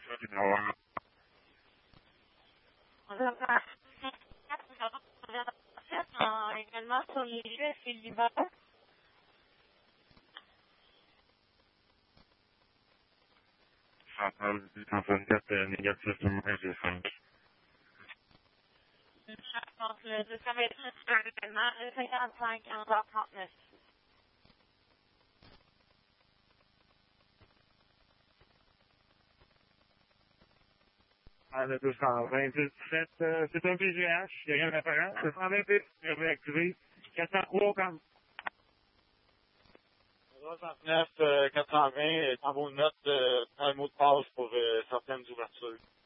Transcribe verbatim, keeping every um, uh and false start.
ça du noir. Également sur les lieux et l'hiver. Chantal huit cent soixante-quatre, négatif sur moins de cinq. Je pense le deux cent vingt-six également, le cinquante-cinq, onze heures trente-neuf. Ah, le deux cent vingt-sept, euh, c'est un P G H, il n'y a rien d'apparent. deux cent vingt-huit, réactivé. quatre cent trois, comme. soixante-neuf, euh, quatre cent vingt, t'envoie une note, euh, un mot de passe pour euh, certaines ouvertures.